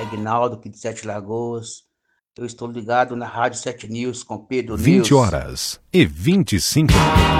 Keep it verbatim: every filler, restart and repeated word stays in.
Reginaldo, aqui de Sete Lagoas. Eu estou ligado na Rádio Sete News com Pedro vinte News. horas e vinte e cinco minutos.